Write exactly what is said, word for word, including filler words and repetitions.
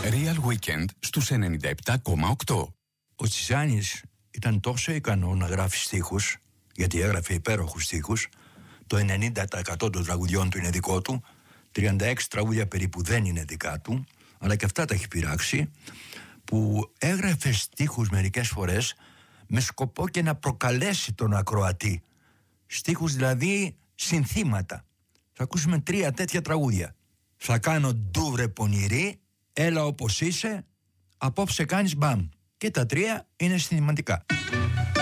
Real Weekend στους ενενήντα επτά κόμμα οκτώ. Ο Τσιζάνης ήταν τόσο ικανό να γράφει στίχους, γιατί έγραφε υπέροχους στίχους. Το ενενήντα τοις εκατό των τραγουδιών του είναι δικό του, τριάντα έξι τραγούδια περίπου δεν είναι δικά του, αλλά και αυτά τα έχει πειράξει, που έγραφε στίχους μερικές φορές με σκοπό και να προκαλέσει τον ακροατή. Στίχους δηλαδή συνθήματα. Θα ακούσουμε τρία τέτοια τραγούδια. Θα κάνω ντούβρε πονηρή, έλα όπως είσαι, απόψε κάνεις μπαμ. Και τα τρία είναι συνθηματικά.